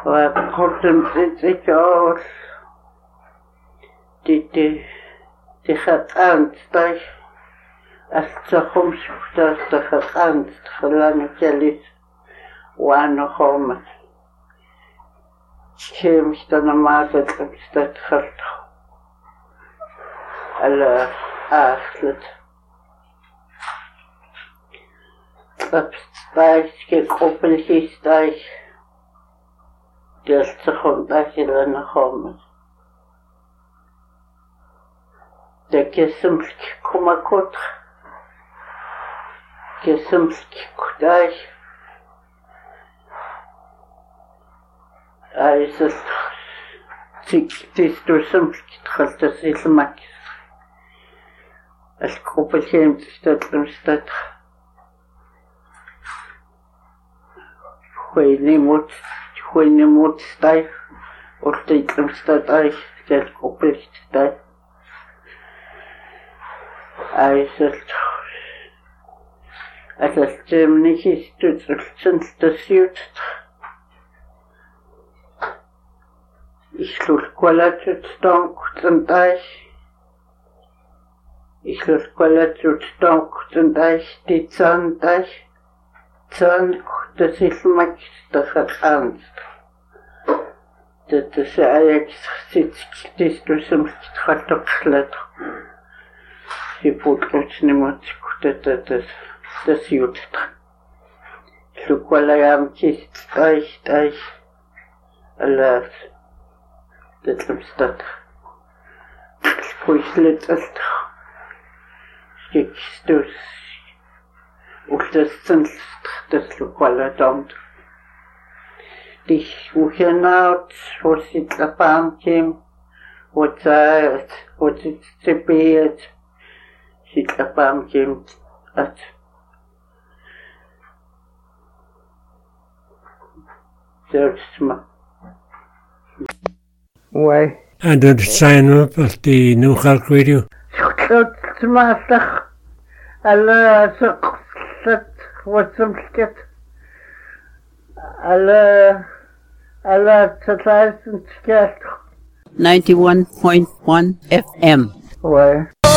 وقلتم تتكاول تخطانت طيب أستخم شفتها تخطانت خلاني جلس وأنا خامت كيف اشتنا ما تتخلت على آخلت طيب كيف قبل هيس طيب تستخم طيب لأنا خامت ده كسمك كما كنت كسمك كداي عايز تستو سمك دخلت سيسمك الكوبا كيم تستطلم ستطخ خويني موت ستايف ورتيتلم ستطايف كالكوبا ستايف أتستمني تستسيوت إشلول كولا تستانك تنتاش إشلول كولا تستانك تنتاش تتسانتاش تسانك تسيسمك تخطانت تتساعيك تستسمك تخطق Сипутлучни мочкутата тасиутта. Луквалаям чистай алаф тэтлэмстат. Скуйслэцэлт. Стикстус. Ултэсцэнлст тэслукваладамт. Дих ухенаут форситлапамким. Уцаат, уцицепиет. Ситлапаам ким ат зерсма Why? I don't sign up at the New York Radio. Smaasach alla saqsat wasamskat alla tataisin skat 91.1 FM. Why?